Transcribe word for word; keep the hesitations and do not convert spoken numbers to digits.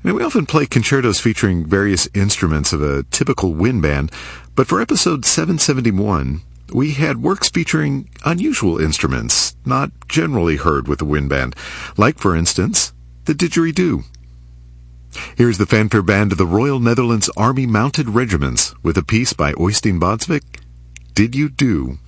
Now, we often play concertos featuring various instruments of a typical wind band, but for episode seven seventy-one, we had works featuring unusual instruments, not generally heard with the wind band, like, for instance, the didgeridoo. Here's the fanfare band of the Royal Netherlands Army Mounted Regiments with a piece by Øystein Bodsvik, Did You Do?